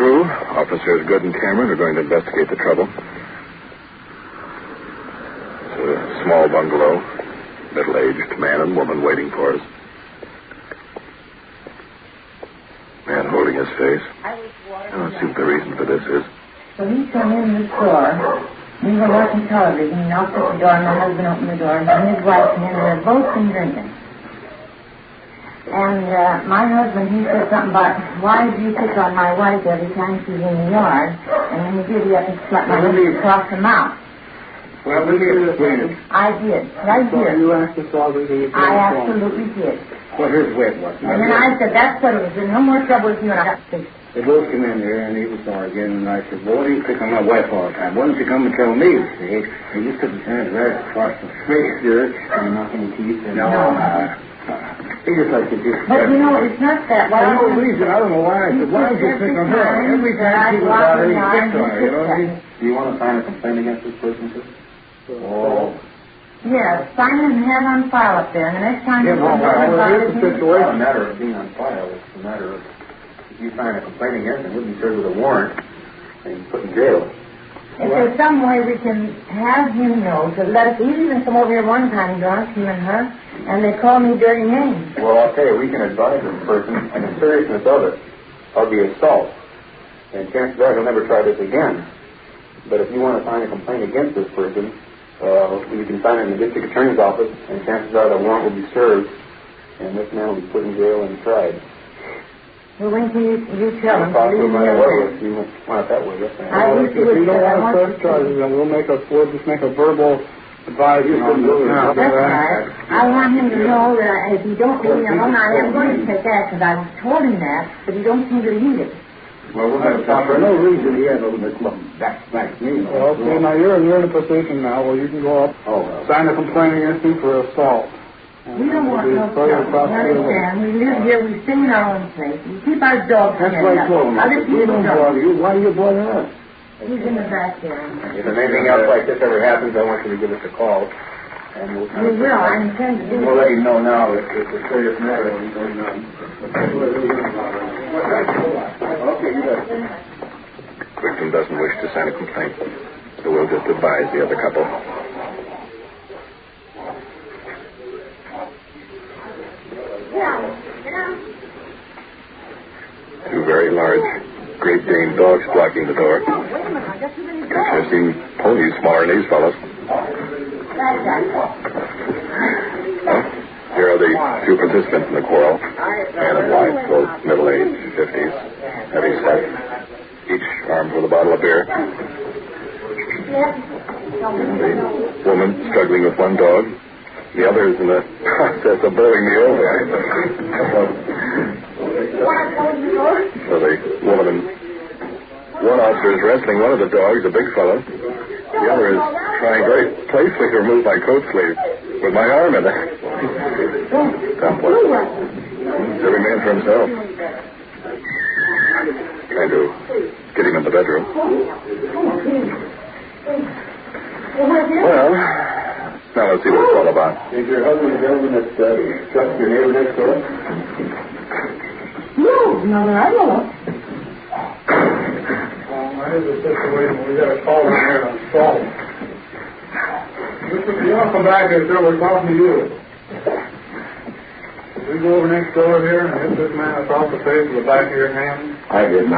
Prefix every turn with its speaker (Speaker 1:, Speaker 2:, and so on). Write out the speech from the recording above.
Speaker 1: crew, Officers Good and Cameron, are going to investigate the trouble. It's a small bungalow, middle-aged man and woman waiting for us. Man holding his face. I don't see what the reason for this is.
Speaker 2: So he come in the store. We were watching television. He knocked at the door, and my husband opened the door, and his wife came in, and they'd both been drinking. And my husband, he said something about, why do you pick on my wife every time she's in the yard? And when he did, he had to slap my husband across the mouth.
Speaker 3: Well, let me explain it.
Speaker 2: I did. Right here.
Speaker 3: You asked us all this.
Speaker 2: I absolutely did.
Speaker 3: Well, here's the way it was.
Speaker 2: And then I said, that's what it was. There's no more trouble with you, and I got to fix it.
Speaker 3: They both came in there, and he was arguing, and I said, well, what do you pick on my wife all the time? Why don't you come and tell me, see? And you took his hands right across the face there, and knocking teeth. And he just like to do.
Speaker 2: But, you know, it's not that.
Speaker 3: For no reason. I don't know why. I said, why don't you pick on her? Every time she was out here, he picked on her, you know?
Speaker 4: Do you want to sign a complaint against this person, sir?
Speaker 3: Oh.
Speaker 2: Yeah, sign it and have it on file up there. And the next time you
Speaker 3: well, here's the situation.
Speaker 4: It's not a matter of being on file. It's a matter of if you sign a complaint against him, we'll be served with a warrant and put in jail.
Speaker 2: If there's some way we can have him know to let us, he even come over here one time drunk, him and her, and they call me dirty names.
Speaker 4: Well, I'll tell you, we can advise this person, and the seriousness of it, of the assault. And chances are he'll never try this again. But if you want to sign a complaint against this person, you can sign it in the district attorney's office, and chances are the warrant will be served, and this man will be put in jail and tried.
Speaker 2: Well, when can you tell him?
Speaker 4: Right away, if you want it that way, yes, ma'am.
Speaker 3: If you don't want to press charges, then we'll just make a verbal advisory on this now.
Speaker 2: That's right. I want him to know that if he don't leave me alone, I am going to take that, because I told him that, but he don't seem to need it.
Speaker 3: Well, we'll have for no reason he had to back me. Well, okay, now you're in a position now where you can go up, sign a complaint against him for assault.
Speaker 2: We don't want no trouble. Understand? We live here. We stay in our own place. We keep our dogs together.
Speaker 3: That's what I told him.
Speaker 2: Other people don't
Speaker 3: bother you. Why are you bothering us?
Speaker 2: He's in the back there.
Speaker 4: If anything else like this ever happens, I want you to give us a call. And
Speaker 2: we will. I intend to do it.
Speaker 4: We'll let you know now that it's a serious matter. Okay, you got it.
Speaker 1: Victim doesn't wish to sign a complaint, so we'll just advise the other couple. Two very large Great Dane dogs blocking the door. Guess I've seen ponies smaller than these fellows. Well, here are the two participants in the quarrel. Man and wife, both middle-aged, 50s, heavy set, each armed with a bottle of beer. The woman struggling with one dog. The other is in the process of bowling me over. So the woman and one officer is wrestling one of the dogs, a big fellow. The other is trying very playfully to remove my coat sleeve with my arm in it. Complex. It's every man for himself. Trying to get him in the bedroom. Well, now let's see what it's all about.
Speaker 4: Is your husband the gentleman that struck your neighbor next door?
Speaker 2: No, I don't.
Speaker 3: Here's the situation. We got a call in here on assault. You want to come back here, sir? We're talking to you. We go over next door here and hit this man across the face with the back of your hand.
Speaker 4: I did not.